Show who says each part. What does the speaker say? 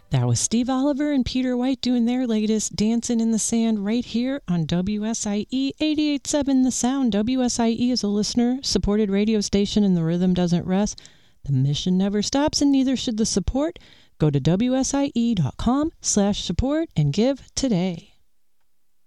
Speaker 1: That was Steve Oliver and Peter White doing their latest Dancing in the Sand right here on WSIE 88.7 The Sound. WSIE is a listener-supported radio station and the rhythm doesn't rest. The mission never stops and neither should the support. Go to WSIE.com/support and give today.